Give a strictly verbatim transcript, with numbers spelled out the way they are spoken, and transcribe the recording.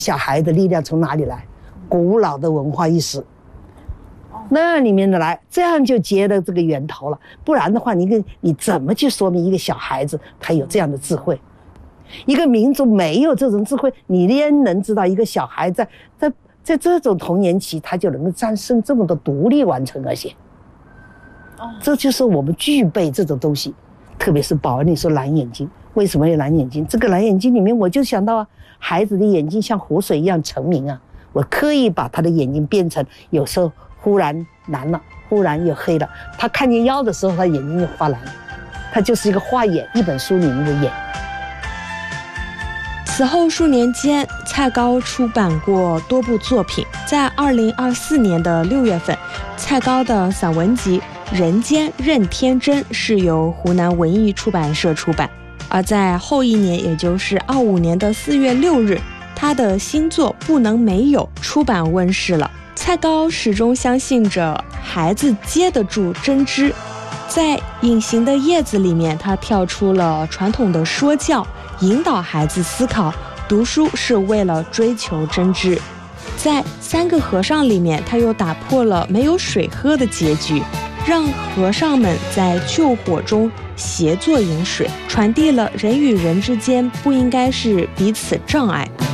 小孩的力量从哪里来？古老的文化意识，那里面的来，这样就结了这个源头了。不然的话，你跟你怎么去说明一个小孩子他有这样的智慧？一个民族没有这种智慧，你焉能知道一个小孩在在在这种童年期，他就能够战胜这么多独立完成而且？这就是我们具备这种东西。特别是宝儿，你说蓝眼睛，为什么有蓝眼睛？这个蓝眼睛里面，我就想到啊，孩子的眼睛像湖水一样澄明啊。我刻意把他的眼睛变成，有时候忽然蓝了，忽然又黑了。他看见腰的时候，他眼睛就发蓝，他就是一个画眼，一本书里面的眼。 此后数年间，蔡高出版过多部作品。在二零二四年的六月份，蔡高的散文集《人间任天真》是由湖南文艺出版社出版。而在后一年，也就是二五年的四月六日，他的新作《不能没有》出版问世了。蔡高始终相信着孩子接得住真知，在《隐形的叶子》里面，他跳出了传统的说教，引导孩子思考读书是为了追求真知。在《三个和尚》里面，他又打破了没有水喝的结局，让和尚们在救火中协作饮水，传递了人与人之间不应该是彼此障碍。